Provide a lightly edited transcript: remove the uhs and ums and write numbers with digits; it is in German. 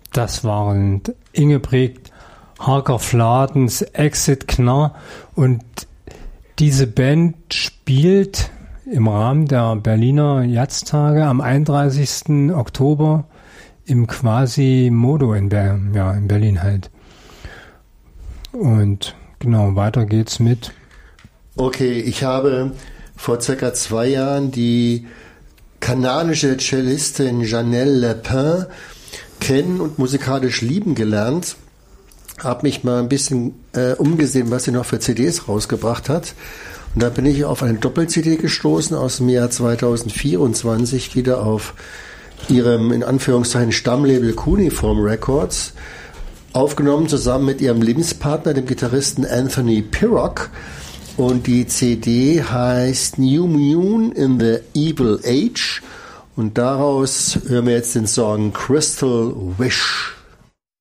Das waren Ingebrigt Harker-Fladens, Exit Knarr, und diese Band spielt im Rahmen der Berliner Jazztage am 31. Oktober im Quasimodo in Berlin halt. Und genau, weiter geht's mit. Okay, ich habe vor circa 2 Jahren die kanadische Cellistin Janelle Lepin kennen und musikalisch lieben gelernt. Habe mich mal ein bisschen umgesehen, was sie noch für CDs rausgebracht hat. Und da bin ich auf eine Doppel-CD gestoßen aus dem Jahr 2024, wieder auf ihrem, in Anführungszeichen, Stammlabel Cuneiform Records, aufgenommen zusammen mit ihrem Lebenspartner, dem Gitarristen Anthony Pirrock. Und die CD heißt New Moon in the Evil Age. Und daraus hören wir jetzt den Song Crystal Wish.